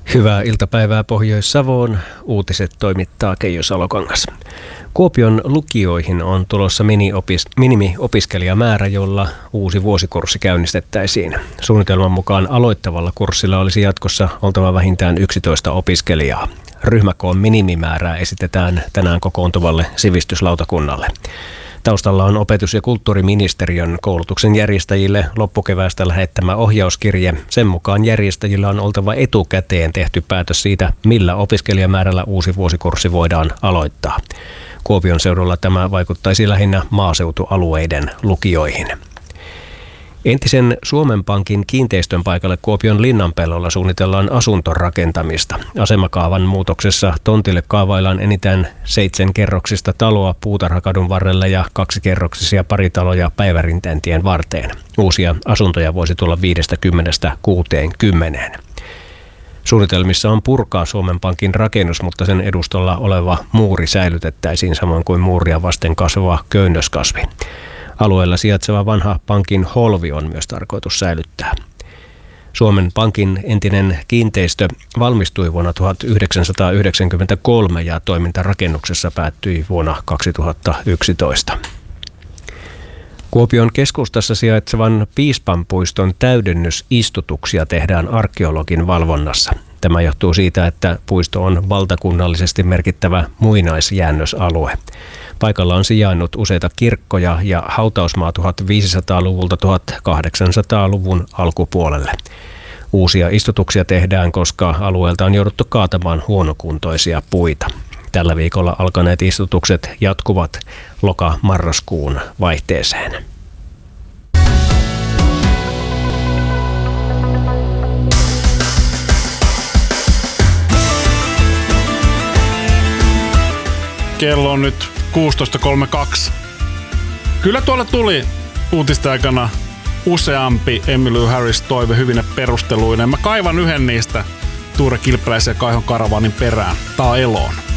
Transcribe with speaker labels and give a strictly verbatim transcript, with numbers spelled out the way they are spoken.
Speaker 1: Hyvää iltapäivää Pohjois-Savoon. Uutiset toimittaa Keijo Salokangas. Kuopion lukioihin on tulossa mini-opis- minimi-opiskelijamäärä, jolla uusi vuosikurssi käynnistettäisiin. Suunnitelman mukaan aloittavalla kurssilla olisi jatkossa oltava vähintään yksitoista opiskelijaa. Ryhmäkoon minimimäärää esitetään tänään kokoontuvalle sivistyslautakunnalle. Taustalla on opetus- ja kulttuuriministeriön koulutuksen järjestäjille loppukeväästä lähettämä ohjauskirje. Sen mukaan järjestäjillä on oltava etukäteen tehty päätös siitä, millä opiskelijamäärällä uusi vuosikurssi voidaan aloittaa. Kuopion seudulla tämä vaikuttaisi lähinnä maaseutualueiden lukioihin. Entisen Suomen Pankin kiinteistön paikalle Kuopion Linnanpellolla suunnitellaan asuntorakentamista. Asemakaavan muutoksessa tontille kaavaillaan enintään seitsemän kerroksista taloa Puutarhakadun varrelle ja kaksikerroksisia paritaloja Päivärintään varteen. Uusia asuntoja voisi tulla viidestäkymmenestä kuuteenkymmeneen. Suunnitelmissa on purkaa Suomen Pankin rakennus, mutta sen edustalla oleva muuri säilytettäisiin samoin kuin muuria vasten kasvava köynnöskasvi. Alueella sijaitseva vanha pankin holvi on myös tarkoitus säilyttää. Suomen Pankin entinen kiinteistö valmistui vuonna tuhatyhdeksänsataayhdeksänkymmentäkolme ja toiminta rakennuksessa päättyi vuonna kaksituhattayksitoista. Kuopion keskustassa sijaitsevan Piispanpuiston täydennysistutuksia tehdään arkeologin valvonnassa. Tämä johtuu siitä, että puisto on valtakunnallisesti merkittävä muinaisjäännösalue. Paikalla on sijainnut useita kirkkoja ja hautausmaa viisitoistasataluvulta tuhatkahdeksansataaluvun alkupuolelle. Uusia istutuksia tehdään, koska alueelta on jouduttu kaatamaan huonokuntoisia puita. Tällä viikolla alkaneet istutukset jatkuvat loka-marraskuun vaihteeseen.
Speaker 2: Kello on nyt kuusitoista kolmekymmentäkaksi. Kyllä tuolla tuli uutisten aikana useampi Emmylou Harris toive hyvine perusteluinen. Mä kaivan yhden niistä Tuure Kilpeläisen ja Kaihon Karavanin perään. Tää on Eloon.